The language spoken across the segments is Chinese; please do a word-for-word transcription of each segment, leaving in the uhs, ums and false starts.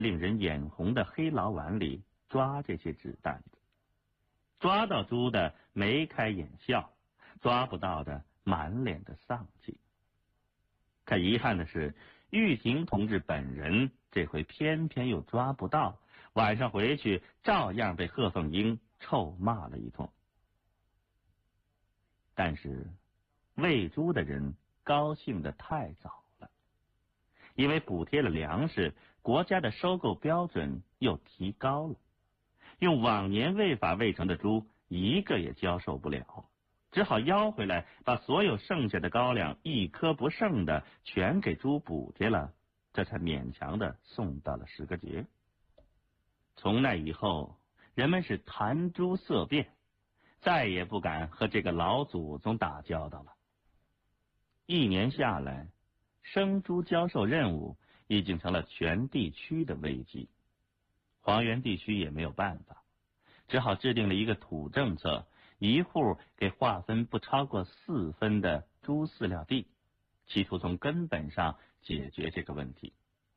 令人眼红的黑牢碗里抓这些纸担子。抓到猪的眉开眼笑，抓不到的满脸的丧气。可遗憾的是，玉婷同志本人这回偏偏又抓不到，晚上回去照样被贺凤英臭骂了一通。但是喂猪的人高兴得太早了，因为补贴了粮食，国家的收购标准又提高了，用往年喂法喂成的猪一个也交售不了，只好要回来，把所有剩下的高粱一颗不剩的全给猪补贴了，这才勉强的送到了十个节。从那以后，人们是谈猪色变，再也不敢和这个老祖宗打交道了。一年下来，生猪交售任务已经成了全地区的危机。黄原地区也没有办法，只好制定了一个土政策，一户给划分不超过四分的猪饲料地，企图从根本上解决这个问题。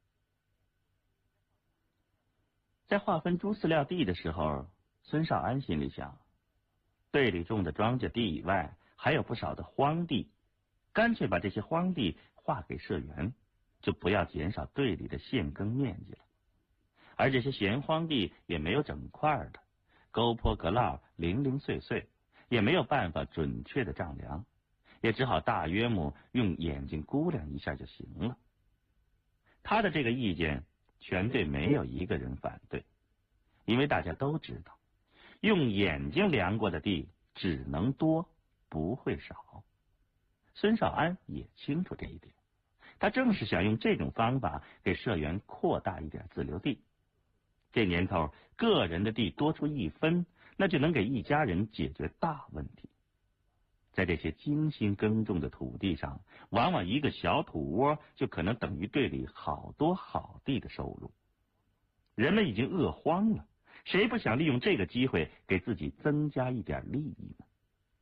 在划分猪饲料地的时候，孙少安心里想，队里种的庄稼地以外还有不少的荒地，干脆把这些荒地划给社员，就不要减少队里的现耕面积了。而这些闲荒地也没有整块的，沟坡隔涝零零碎碎，也没有办法准确的丈量，也只好大约目用眼睛估量一下就行了。他的这个意见全队没有一个人反对，因为大家都知道，用眼睛量过的地只能多，不会少。孙少安也清楚这一点，他正是想用这种方法给社员扩大一点自留地。这年头，个人的地多出一分，那就能给一家人解决大问题。在这些精心耕种的土地上，往往一个小土窝就可能等于队里好多好地的收入。人们已经饿荒了，谁不想利用这个机会给自己增加一点利益呢？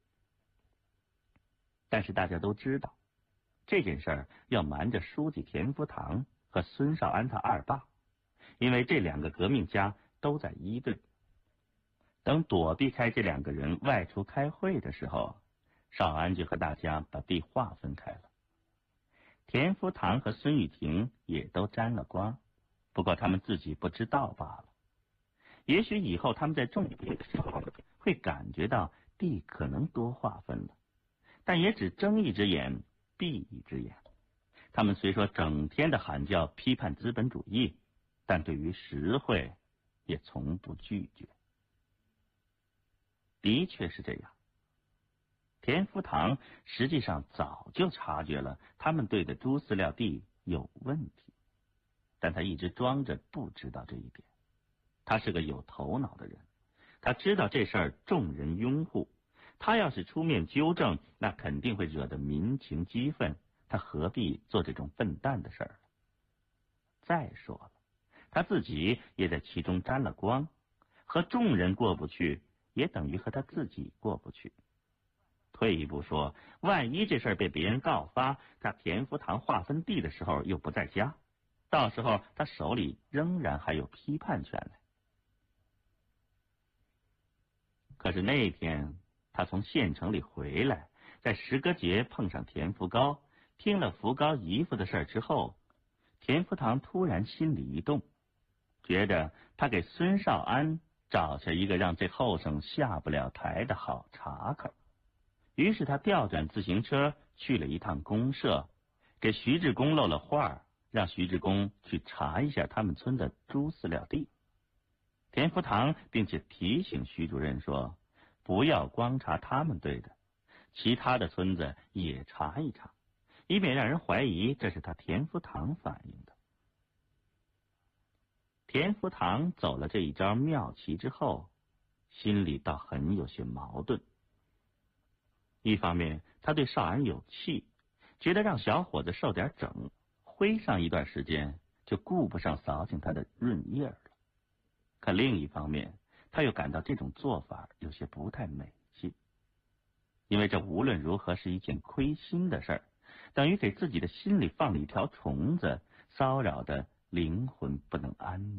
但是大家都知道，这件事儿要瞒着书记田福堂和孙少安他二爸，因为这两个革命家都在一队。等躲避开这两个人外出开会的时候，少安就和大家把地划分开了。田福堂和孙玉婷也都沾了光，不过他们自己不知道罢了。也许以后他们在种地的时候会感觉到地可能多划分了，但也只睁一只眼闭一只眼。他们虽说整天的喊叫批判资本主义，但对于实惠也从不拒绝。的确是这样，田福堂实际上早就察觉了他们队的猪饲料地有问题，但他一直装着不知道这一点。他是个有头脑的人，他知道这事儿众人拥护，他要是出面纠正，那肯定会惹得民情激愤，他何必做这种笨蛋的事儿？再说了，他自己也在其中沾了光，和众人过不去，也等于和他自己过不去。退一步说，万一这事儿被别人告发，他田福堂划分地的时候又不在家，到时候他手里仍然还有批判权呢。可是那天他从县城里回来，在石歌节碰上田福高，听了福高姨夫的事之后，田福堂突然心里一动，觉得他给孙少安找下一个让这后生下不了台的好茬口。于是他调转自行车去了一趟公社，给徐志公漏了话，让徐志公去查一下他们村的猪饲料地。田福堂并且提醒徐主任说，不要光查他们队的，其他的村子也查一查，以免让人怀疑这是他田福堂反映的。田福堂走了这一招妙棋之后，心里倒很有些矛盾。一方面他对少安有气，觉得让小伙子受点整，挥上一段时间就顾不上扫兴他的润叶了。可另一方面他又感到这种做法有些不太美气，因为这无论如何是一件亏心的事儿，等于给自己的心里放了一条虫子，骚扰的灵魂不能安宁。